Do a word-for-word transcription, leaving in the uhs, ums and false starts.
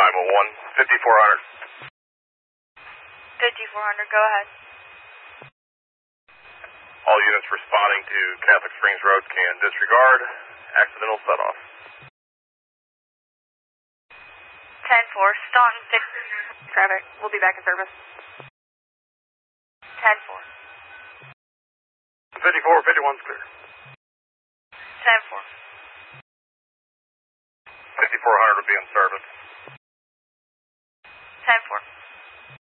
nine one one, fifty-four hundred. fifty-four hundred, go ahead. All units responding to Catholic Springs Road can disregard accidental set-off. ten four, Staunton, six traffic. We'll be back in service. ten four. fifty-four, fifty-one's clear. ten four. fifty-four hundred will be in service. ten four.